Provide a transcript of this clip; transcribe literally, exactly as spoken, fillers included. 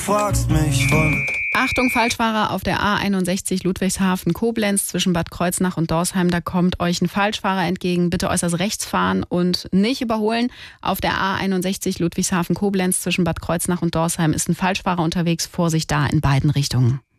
fragst mich von. Achtung, Falschfahrer auf der A einundsechzig Ludwigshafen-Koblenz zwischen Bad Kreuznach und Dorsheim. Da kommt euch ein Falschfahrer entgegen. Bitte äußerst rechts fahren und nicht überholen. Auf der A einundsechzig Ludwigshafen-Koblenz zwischen Bad Kreuznach und Dorsheim ist ein Falschfahrer unterwegs. Vorsicht da in beiden Richtungen.